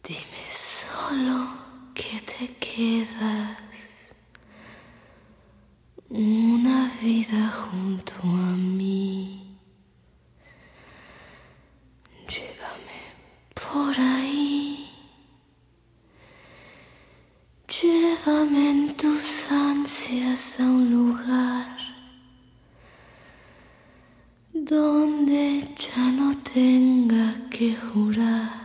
Dime solo que te quedas una vida junto a mí. Llévame por ahí, llévame en tus ansias a un lugar donde ya no tenga que jurar,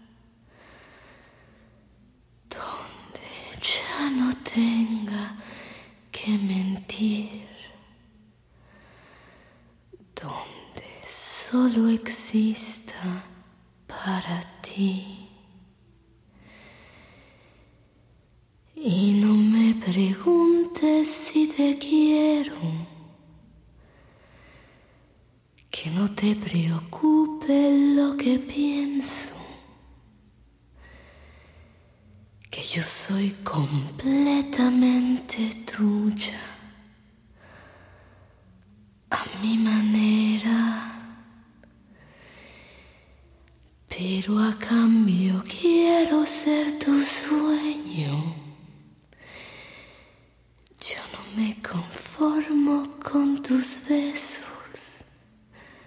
donde ya no tenga que mentir, donde solo exista para ti. Y no me preguntes si te quiero, que no te preocupe lo que pienso, que yo soy completamente tuya, a mi manera, pero a cambio quiero ser tu sueño. Yo no me conformo con tus besos,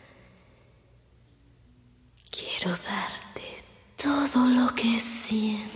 quiero darte todo lo que siento.